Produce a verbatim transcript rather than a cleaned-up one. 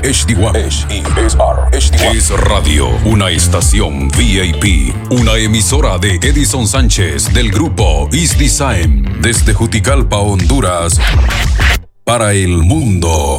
H D uno. H E S R. H D uno. Es Radio, una estación V I P, una emisora de Edison Sánchez del grupo East Design, desde Juticalpa, Honduras, para el mundo.